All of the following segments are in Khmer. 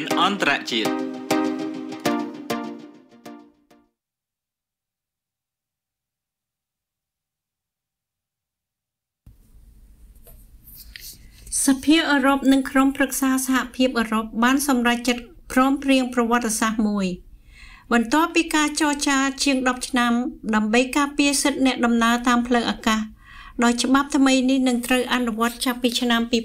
អន្តរជាតិសភាអឺរ៉ុបនិងក្រុមប្រឹក្សាសហភាពអឺរ៉ុបបានសម្រេចចិត្តព្រមព្រៀងប្រវត្តិសាស្ត្រមួយបន្ទាប់ពីការចរចាជាង10ឆ្នាំដើម្បីការពារសិទ្ធិអ្នកដំណើរតាមផ្លូវអាកាសដោយច្បាប់ថ្មីនេះនឹងត្រូវអនុវត្តចាប់ពីឆ្នាំ2027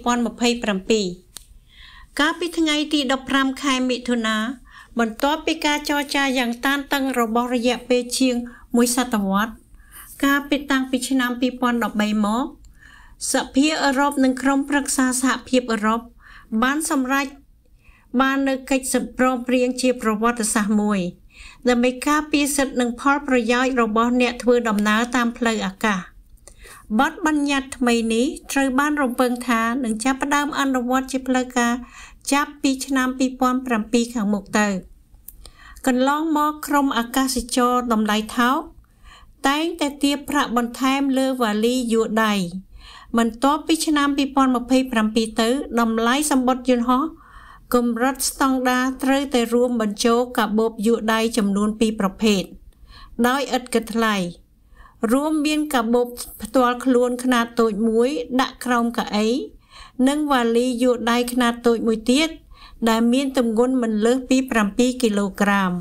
កាលពីថ្ងៃទី15ខែមិថុនាបន្ទាប់ពីការចរចាយ៉ាងតានតឹងរបស់រយៈពេលជាង1សតវត្សរ៍កាលពីតាំងពីឆ្នាំ2013មកសភាអឺរ៉ុបនិងក្រុមប្រឹក្សាសហភាពអឺរ៉ុបបានសម្រេចបាននូវកិច្ចព្រមព្រៀងជាប្រវត្តិសាស្ត្រមួយដើម្បីការពារសិទ្ធិនិងផលប្រយោជន៍របស់អ្នកធ្វើដំណើរតាមផ្លូវអាកាសបទបញ្ញត្តិថ្មីនេះត្រូវបានរំពឹងថានឹងចាប់ផ្ដើមអនុវត្តជាផ្លូវការចាប់ពីឆ្នាំ2007ខាងមុខទៅកន្លងមកក្រុមអាកាសចរតម្លៃថោកតែងតែទារប្រាក់បន្ថែមលើវ៉ាលីយួរដៃបន្ទាប់ពីឆ្នាំ2027ទៅតម្លៃសំបុត្រយន្តហោះកម្រិតស្តង់ដារត្រូវតែរួមបញ្ចូលកាបូបយួរដៃចំនួន2ប្រភេទដោយឥតគិតថ្លៃរួមមានកាបូបផ្ទាល់ខ្លួនខ្នាតតូចមួយដាក់ក្រោមកៅអីនិងវ៉ាលីយួរដៃខ្នាតតូចមួយទៀតដែលមានទម្ងន់មិនលើសពី7គីឡូក្រាម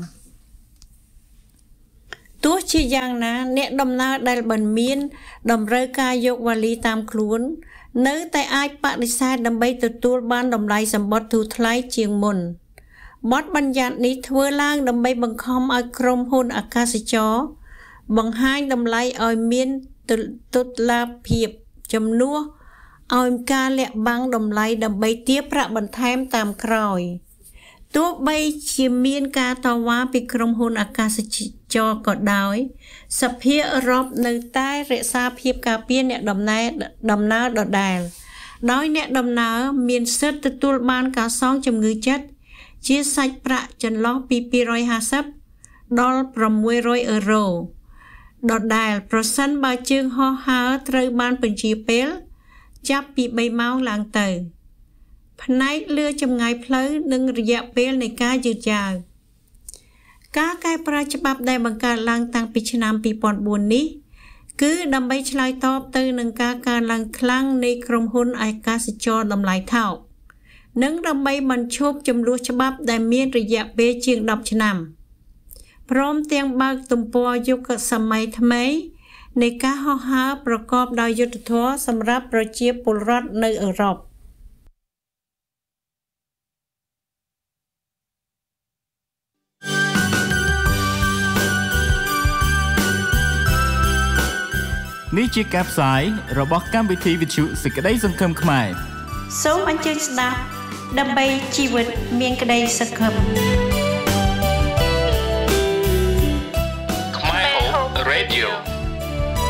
ទោះជាយ៉ាងណាអ្នកដំណើរដែលមិនមានតម្រូវការយកវ៉ាលីតាមខ្លួននៅតែអាចបដិសេធដើម្បីទទួលបានតម្លៃសំបុត្រធូរថ្លៃជាងមុនបទបញ្ញត្តិនេះធ្វើឡើងដើម្បីបង្ខំឲ្យក្រុមហ៊ុនអាកាសចរបង្ហាញតម្លៃឲ្យមានតុល្យភាពជំនួសឲ្យការលាក់បាំងតម្លៃដើម្បីទារប្រាក់បន្ថែមតាមក្រោយទោះបីជាមានការតវ៉ាពីក្រុមហ៊ុនអាកាសចរក៏ដោយសភាអឺរ៉ុបនៅតែរក្សាភាពការពារអ្នកដំណើរដដែលដោយអ្នកដំណើរមានសិទ្ធិទទួលបានការសងជំងឺចិត្តជាសាច់ប្រាក់ចន្លោះពី250ដល់600អឺរ៉ូដដែលប្រសិនបើជើងហោះហើរត្រូវបានបញ្ជាពេលចាប់ពី3ម៉ោងឡើងទៅផ្នែកលើចម្ងាយផ្លូវនិងរយៈពេលនៃការយឺតយ៉ាវការកែប្រែច្បាប់ដែលបង្កើតឡើងតាំងពីឆ្នាំ2004នេះគឺដើម្បីឆ្លើយតបទៅនឹងការកើនឡើងខ្លាំងនៃក្រុមហ៊ុនអាកាសចរតម្លៃថោកនិងដើម្បីបញ្ឈប់ចំនួនច្បាប់ដែលមានរយៈពេលជាង10ឆ្នាំព្រមទាំងបើកទំព័រយុគសម័យថ្មីនៃការហោះហើរប្រកបដោយយុត្តិធម៌សម្រាប់ប្រជាពលរដ្ឋនៅអឺរ៉ុបនេះជាការផ្សាយរបស់កម្មវិធីវិទ្យុសេចក្តីសង្ឃឹមខ្មែរសូមអញ្ជើញស្ដាប់ដើម្បីជីវិតមានក្តីសង្ឃឹម